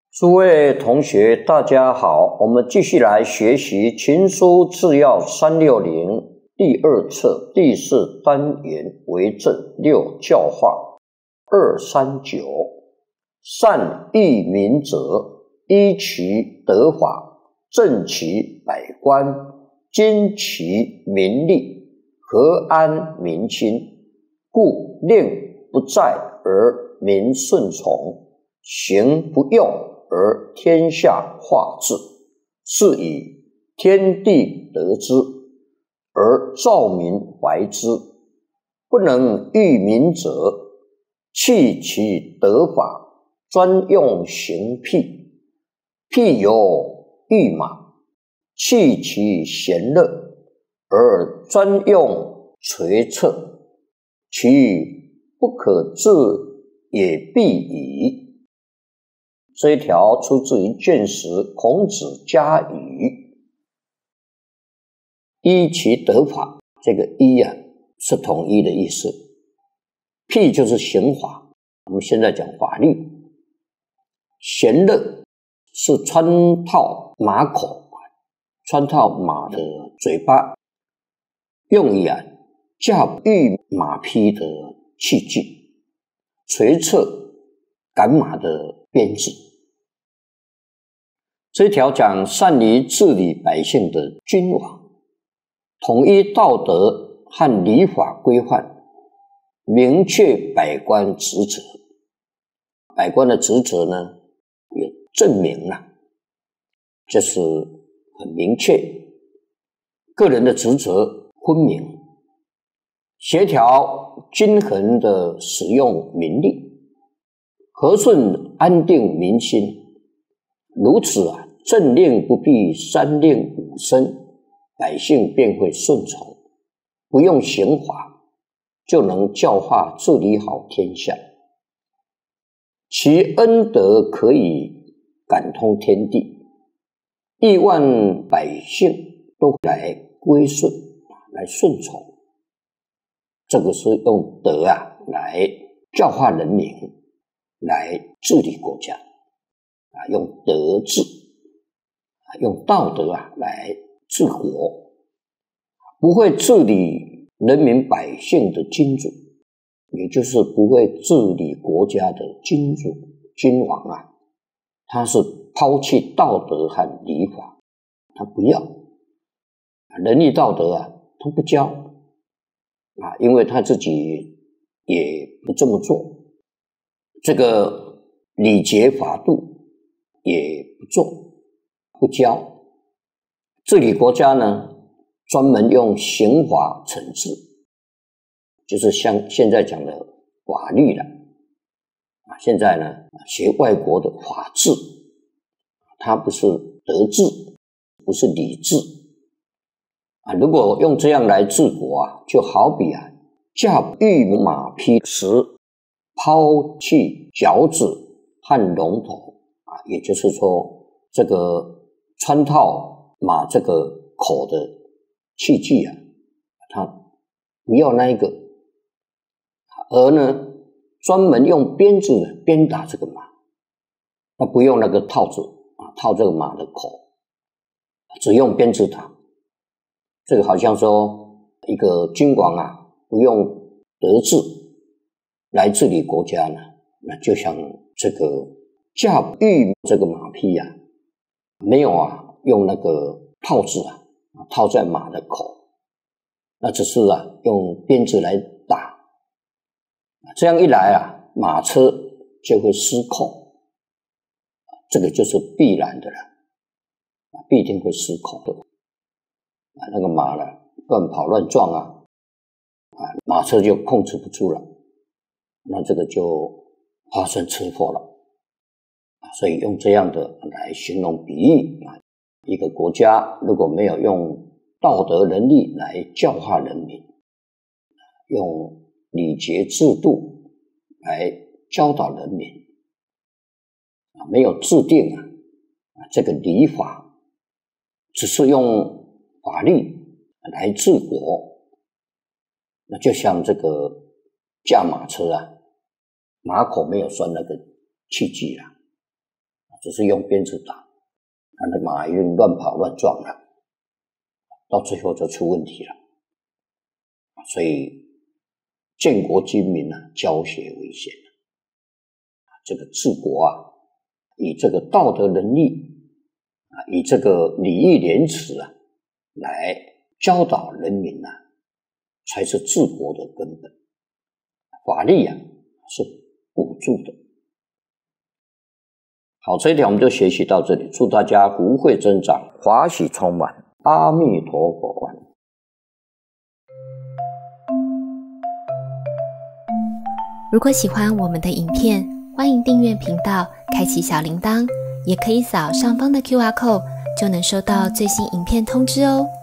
诸位同学，大家好，我们继续来学习《群书治要360》第2册第4单元为政6教化239。善益民者，依其德法，正其百官，兼其民利，和安民心，故令不在而民顺从，行不用而天下化治，是以天地得之，而兆民怀之。不能育民者，弃其德法，专用行辟。譬有御马，弃其贤乐，而专用垂策，其不可治也必矣。这一条出自于卷10孔子家语。依其德法，这个依是统一的意思，辟就是刑法，我们现在讲法律。贤乐是穿套马口，穿套马的嘴巴，用以驾驭马匹的器具，垂策赶马的鞭子。这一条讲善于治理百姓的君王，统一道德和礼法规范，明确百官职责。百官的职责呢，也证明了，这是很明确。个人的职责分明，协调均衡的使用民力，和顺安定民心。如此政令不必3令5申，百姓便会顺从，不用刑法就能教化治理好天下。其恩德可以感通天地，亿万百姓都来归顺，来顺从。这个是用德来教化人民，来治理国家，用德治，用道德来治国。不会治理人民百姓的君主，也就是不会治理国家的君主君王他是抛弃道德和礼法，他不要仁义道德他不教因为他自己也不这么做。这个礼节法度也不做，不教。治理国家呢，专门用刑法惩治，就是像现在讲的法律了。现在呢，学外国的法治，它不是德治，不是礼治如果用这样来治国就好比驾驭马匹时抛弃脚趾和龙头也就是说，这个穿套马这个口的器具他不要那一个，而呢专门用鞭子鞭打这个马，他不用那个套子套这个马的口，只用鞭子打。这个好像说一个君王不用德治来治理国家呢，那就像这个驾驭这个马匹没有用那个套子套在马的口，那只是用鞭子来打。这样一来马车就会失控，这个就是必然的了，必定会失控的。那个马乱跑乱撞马车就控制不住了，那这个就发生车祸了。所以用这样的来形容比喻一个国家如果没有用道德仁义来教化人民，用礼节制度来教导人民没有制定这个礼法，只是用法律来治国，那就像这个驾马车马口没有拴那个器具只是用鞭子打，那马一定乱跑乱撞了，到最后就出问题了。所以建国军民教学为先，这个治国以这个道德仁义以这个礼义廉耻来教导人民才是治国的根本。法律是辅助的。好，这一条我们就学习到这里，祝大家福慧增长，华喜充满，阿弥陀佛。 如果喜欢我们的影片，欢迎订阅频道，开启小铃铛，也可以扫上方的 QR code，就能收到最新影片通知哦。